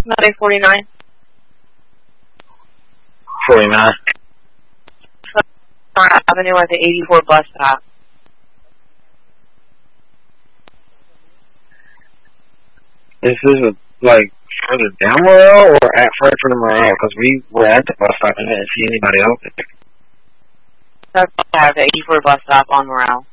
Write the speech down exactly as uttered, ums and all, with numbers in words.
nine forty-nine. forty-nine. Avenue at the eighty-four bus stop. Is this a, like further down Morel or at Frankfurt and Morel? Because we were at the bus stop and didn't see anybody out there. That's at the eighty-four bus stop on Morel.